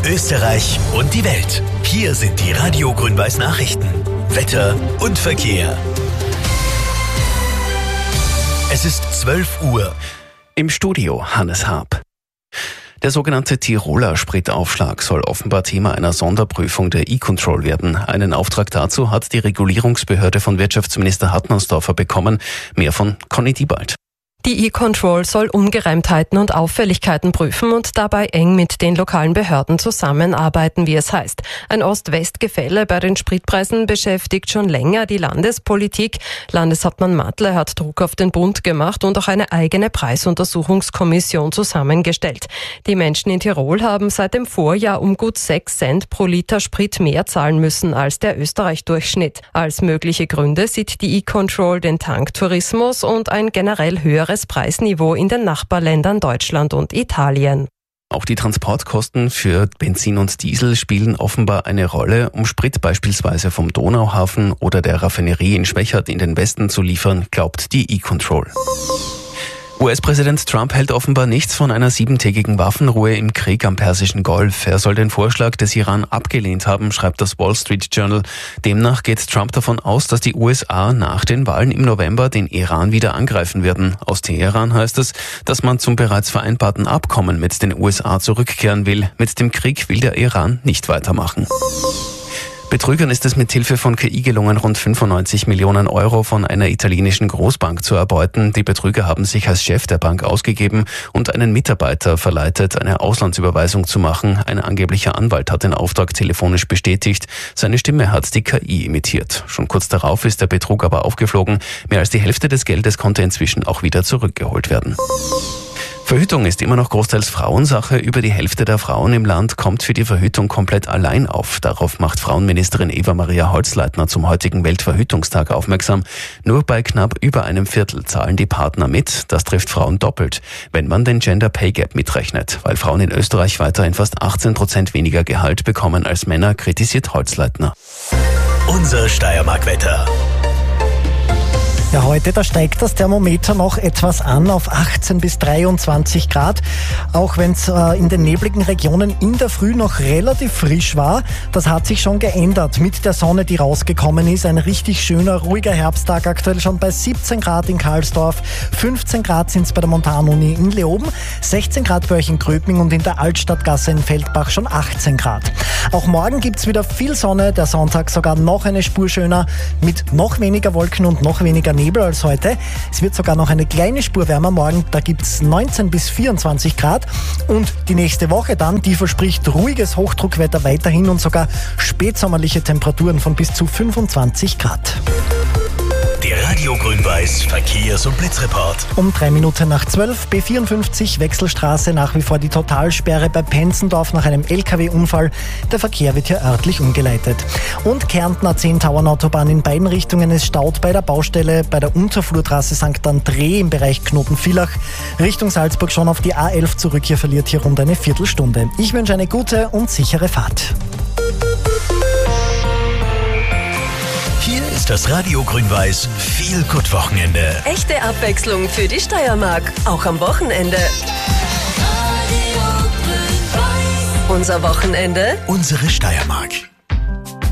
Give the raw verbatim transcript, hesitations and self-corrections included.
Österreich und die Welt. Hier sind die Radio Grün-Weiß Nachrichten. Wetter und Verkehr. Es ist zwölf Uhr. Im Studio Hannes Haab. Der sogenannte Tiroler Spritaufschlag soll offenbar Thema einer Sonderprüfung der E-Control werden. Einen Auftrag dazu hat die Regulierungsbehörde von Wirtschaftsminister Hartmannsdorfer bekommen. Mehr von Conny Diebald. Die E-Control soll Ungereimtheiten und Auffälligkeiten prüfen und dabei eng mit den lokalen Behörden zusammenarbeiten, wie es heißt. Ein Ost-West-Gefälle bei den Spritpreisen beschäftigt schon länger die Landespolitik. Landeshauptmann Mattler hat Druck auf den Bund gemacht und auch eine eigene Preisuntersuchungskommission zusammengestellt. Die Menschen in Tirol haben seit dem Vorjahr um gut sechs Cent pro Liter Sprit mehr zahlen müssen als der Österreich-Durchschnitt. Als mögliche Gründe sieht die E-Control den Tanktourismus und ein generell höheres Preisniveau in den Nachbarländern Deutschland und Italien. Auch die Transportkosten für Benzin und Diesel spielen offenbar eine Rolle. Um Sprit beispielsweise vom Donauhafen oder der Raffinerie in Schwechat in den Westen zu liefern, glaubt die E-Control. U S-Präsident Trump hält offenbar nichts von einer siebentägigen Waffenruhe im Krieg am Persischen Golf. Er soll den Vorschlag des Iran abgelehnt haben, schreibt das Wall Street Journal. Demnach geht Trump davon aus, dass die U S A nach den Wahlen im November den Iran wieder angreifen werden. Aus Teheran heißt es, dass man zum bereits vereinbarten Abkommen mit den U S A zurückkehren will. Mit dem Krieg will der Iran nicht weitermachen. Betrügern ist es mit Hilfe von K I gelungen, rund fünfundneunzig Millionen Euro von einer italienischen Großbank zu erbeuten. Die Betrüger haben sich als Chef der Bank ausgegeben und einen Mitarbeiter verleitet, eine Auslandsüberweisung zu machen. Ein angeblicher Anwalt hat den Auftrag telefonisch bestätigt. Seine Stimme hat die K I imitiert. Schon kurz darauf ist der Betrug aber aufgeflogen. Mehr als die Hälfte des Geldes konnte inzwischen auch wieder zurückgeholt werden. Verhütung ist immer noch großteils Frauensache. Über die Hälfte der Frauen im Land kommt für die Verhütung komplett allein auf. Darauf macht Frauenministerin Eva-Maria Holzleitner zum heutigen Weltverhütungstag aufmerksam. Nur bei knapp über einem Viertel zahlen die Partner mit. Das trifft Frauen doppelt, wenn man den Gender Pay Gap mitrechnet. Weil Frauen in Österreich weiterhin fast achtzehn Prozent weniger Gehalt bekommen als Männer, kritisiert Holzleitner. Unser Steiermark-Wetter. Ja, heute, da steigt das Thermometer noch etwas an auf achtzehn bis dreiundzwanzig Grad. Auch wenn es äh, in den nebligen Regionen in der Früh noch relativ frisch war. Das hat sich schon geändert mit der Sonne, die rausgekommen ist. Ein richtig schöner, ruhiger Herbsttag. Aktuell schon bei siebzehn Grad in Karlsdorf. fünfzehn Grad sind es bei der Montanuni in Leoben. sechzehn Grad bei euch in Gröbming und in der Altstadtgasse in Feldbach schon achtzehn Grad. Auch morgen gibt's wieder viel Sonne. Der Sonntag sogar noch eine Spur schöner mit noch weniger Wolken und noch weniger Nebel als heute. Es wird sogar noch eine kleine Spur wärmer morgen. Da gibt's neunzehn bis vierundzwanzig Grad. Und die nächste Woche dann, die verspricht ruhiges Hochdruckwetter weiterhin und sogar spätsommerliche Temperaturen von bis zu fünfundzwanzig Grad. Der Radio Grün-Weiß Verkehrs- und Blitzreport. Um drei Minuten nach zwölf, B vierundfünfzig Wechselstraße, nach wie vor die Totalsperre bei Penzendorf nach einem L K W-Unfall. Der Verkehr wird hier örtlich umgeleitet. Und Kärntner zehn Tauernautobahn in beiden Richtungen. Es staut bei der Baustelle bei der Unterflurtrasse Sankt André im Bereich Knoten-Villach. Richtung Salzburg schon auf die A elf zurück. Hier verliert hier rund eine Viertelstunde. Ich wünsche eine gute und sichere Fahrt. Hier ist das Radio Grün-Weiß Feel-Good-Wochenende. Echte Abwechslung für die Steiermark, auch am Wochenende. Unser Wochenende. Unsere Steiermark.